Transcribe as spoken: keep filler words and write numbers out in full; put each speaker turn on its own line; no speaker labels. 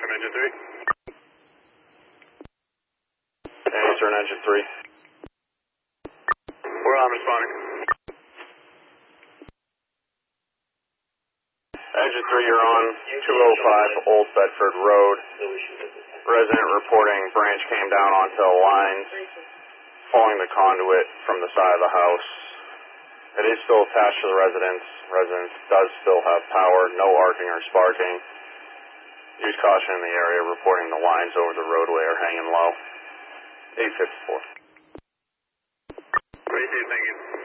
engine three.
Answer engine three.
Where I'm responding.
Engine three, you're on two oh five Old Bedford Road. Resident reporting branch came down onto the lines, pulling the conduit from the side of the house. It is still attached to the residence. Residence does still have power, no arcing or sparking. Use caution in the area, reporting the lines over the roadway are hanging low. eight fifty-four.
What do you see, thank you.